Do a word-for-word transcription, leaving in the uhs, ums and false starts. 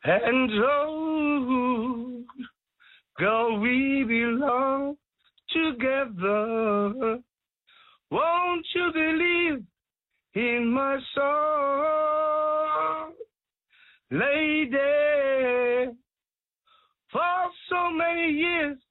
And oh, girl, we belong together. Won't you believe in my song, lady? For so many years